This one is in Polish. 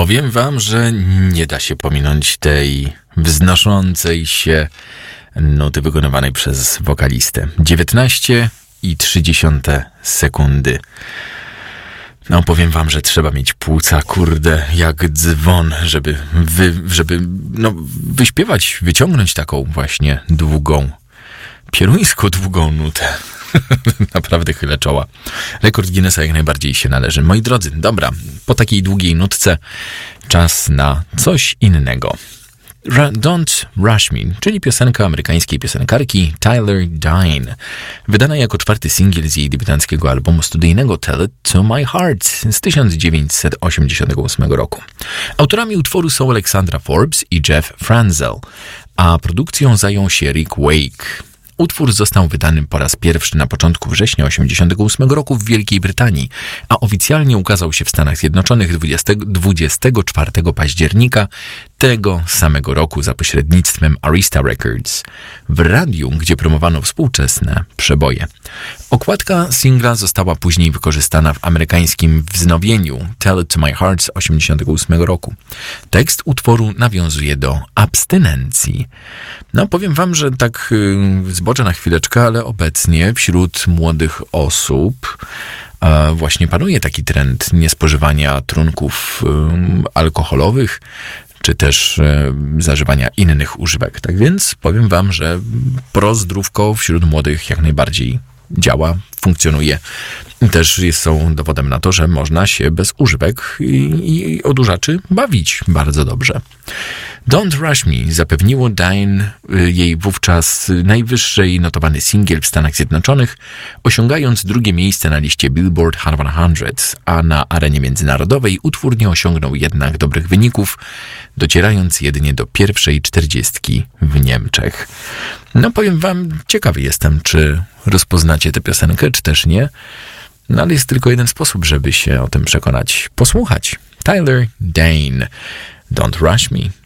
Powiem wam, że nie da się pominąć tej wznoszącej się nuty wykonywanej przez wokalistę. 19,3 sekundy. No, powiem wam, że trzeba mieć płuca, kurde, jak dzwon, żeby wyśpiewać, wyciągnąć taką właśnie długą, pieruńsko długą nutę. Naprawdę chylę czoła. Rekord Guinnessa jak najbardziej się należy. Moi drodzy, dobra, po takiej długiej nutce czas na coś innego. Don't Rush Me, czyli piosenka amerykańskiej piosenkarki Tyler Dine, wydana jako 4. singiel z jej debiutanckiego albumu studyjnego Tell It To My Heart z 1988 roku. Autorami utworu są Alexandra Forbes i Jeff Franzel, a produkcją zajął się Rick Wake. Utwór został wydany po raz pierwszy na początku września 1988 roku w Wielkiej Brytanii, a oficjalnie ukazał się w Stanach Zjednoczonych 24 października tego samego roku za pośrednictwem Arista Records, w radiu, gdzie promowano współczesne przeboje. Okładka singla została później wykorzystana w amerykańskim wznowieniu Tell It To My Heart z 1988 roku. Tekst utworu nawiązuje do abstynencji. No, powiem wam, że tak zboczę na chwileczkę, ale obecnie wśród młodych osób właśnie panuje taki trend niespożywania trunków alkoholowych, czy też zażywania innych używek. Tak więc powiem wam, że prozdrówko wśród młodych jak najbardziej działa, funkcjonuje. Też są dowodem na to, że można się bez używek i odurzaczy bawić bardzo dobrze. Don't Rush Me zapewniło Dine jej wówczas najwyższej notowany singiel w Stanach Zjednoczonych, osiągając 2. miejsce na liście Billboard Hot 100, a na arenie międzynarodowej utwór nie osiągnął jednak dobrych wyników, docierając jedynie do pierwszej 40 w Niemczech. No, powiem wam, ciekawy jestem, czy rozpoznacie tę piosenkę, czy też nie. No, ale jest tylko jeden sposób, żeby się o tym przekonać. Posłuchać. Tyler Dane. Don't Rush Me.